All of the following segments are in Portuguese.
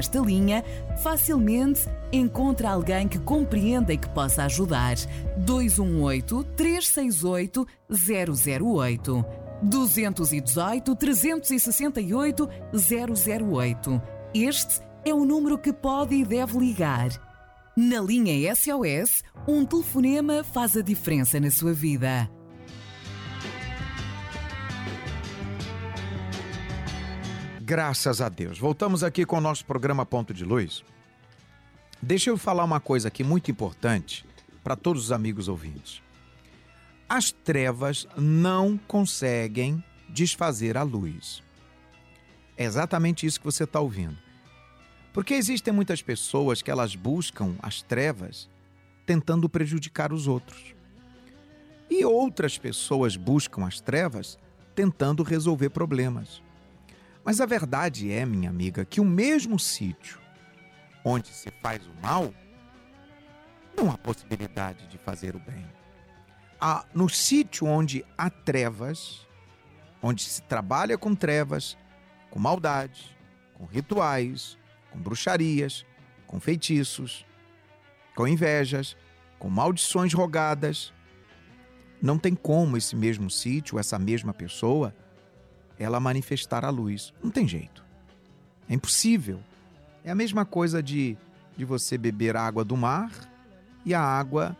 nesta linha, facilmente encontra alguém que compreenda e que possa ajudar. 218-368-008. 218-368-008. Este é o número que pode e deve ligar. Na linha SOS, um telefonema faz a diferença na sua vida. Graças a Deus. Voltamos aqui com o nosso programa Ponto de Luz. Deixa eu falar uma coisa aqui muito importante para todos os amigos ouvintes. As trevas não conseguem desfazer a luz. É exatamente isso que você está ouvindo. Porque existem muitas pessoas que elas buscam as trevas tentando prejudicar os outros. E outras pessoas buscam as trevas tentando resolver problemas. Mas a verdade é, minha amiga, que o mesmo sítio onde se faz o mal, não há possibilidade de fazer o bem. No sítio onde há trevas, onde se trabalha com trevas, com maldade, com rituais, com bruxarias, com feitiços, com invejas, com maldições rogadas, não tem como esse mesmo sítio, essa mesma pessoa, ela manifestar a luz. Não tem jeito. É impossível. É a mesma coisa de você beber a água do mar e a água,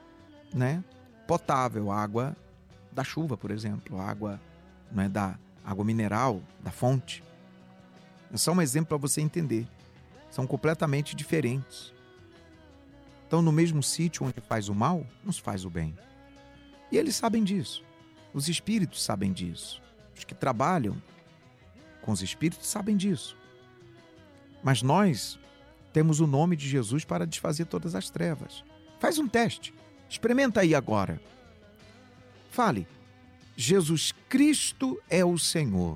potável, a água da chuva, por exemplo, a água, da água mineral, da fonte. É só um exemplo para você entender. São completamente diferentes. Então, no mesmo sítio onde faz o mal, nos faz o bem. E eles sabem disso. Os espíritos sabem disso. Os que trabalham com os espíritos sabem disso. Mas nós temos o nome de Jesus para desfazer todas as trevas. Faz um teste. Experimenta aí agora. Fale: Jesus Cristo é o Senhor.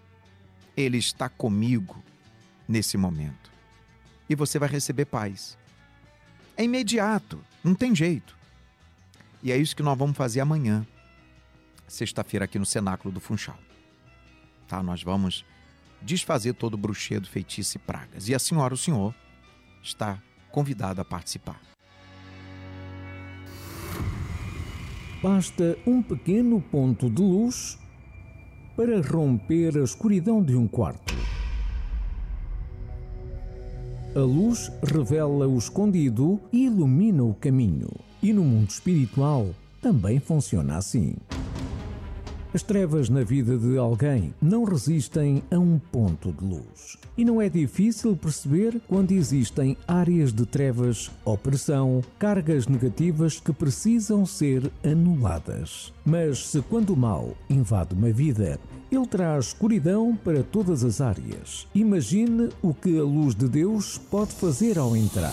Ele está comigo nesse momento. E você vai receber paz. É imediato, não tem jeito. E é isso que nós vamos fazer amanhã, sexta-feira, aqui no Cenáculo do Funchal. Tá? Nós vamos desfazer todo o bruxedo, feitiço e pragas. E a senhora, o senhor, está convidado a participar. Basta um pequeno ponto de luz para romper a escuridão de um quarto. A luz revela o escondido e ilumina o caminho. E no mundo espiritual também funciona assim. As trevas na vida de alguém não resistem a um ponto de luz. E não é difícil perceber quando existem áreas de trevas, opressão, cargas negativas que precisam ser anuladas. Mas se quando o mal invade uma vida, ele traz escuridão para todas as áreas. Imagine o que a luz de Deus pode fazer ao entrar.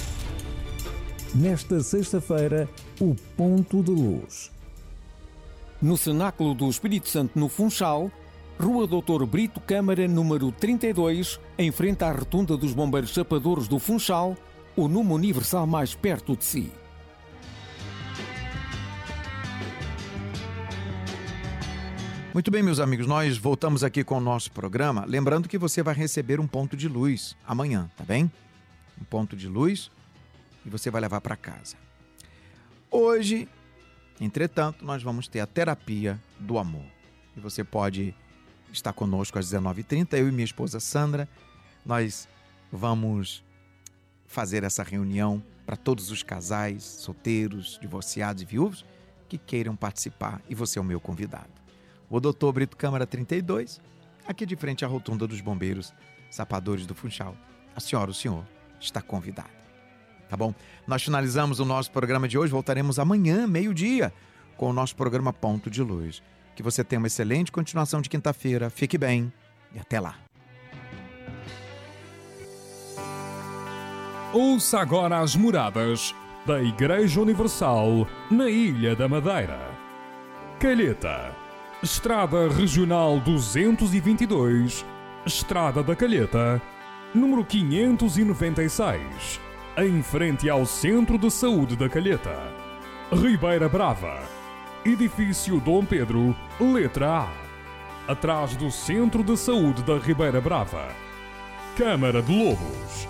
Nesta sexta-feira, o ponto de luz. No Cenáculo do Espírito Santo, no Funchal, Rua Doutor Brito Câmara, número 32, em frente à Rotunda dos Bombeiros Chapadores do Funchal, o número universal mais perto de si. Muito bem, meus amigos, nós voltamos aqui com o nosso programa, lembrando que você vai receber um ponto de luz amanhã, tá bem? Um ponto de luz e você vai levar para casa. Hoje, entretanto, nós vamos ter a terapia do amor. E você pode estar conosco às 19h30, eu e minha esposa Sandra. Nós vamos fazer essa reunião para todos os casais, solteiros, divorciados e viúvos que queiram participar. E você é o meu convidado. O Doutor Brito Câmara 32, aqui de frente à Rotunda dos Bombeiros Sapadores do Funchal. A senhora, o senhor, está convidado. Tá bom? Nós finalizamos o nosso programa de hoje. Voltaremos amanhã, meio-dia, com o nosso programa Ponto de Luz. Que você tenha uma excelente continuação de quinta-feira. Fique bem e até lá. Ouça agora as moradas da Igreja Universal na Ilha da Madeira. Calheta, Estrada Regional 222, Estrada da Calheta, número 596. Em frente ao Centro de Saúde da Calheta. Ribeira Brava, Edifício Dom Pedro, letra A. Atrás do Centro de Saúde da Ribeira Brava. Câmara de Lobos.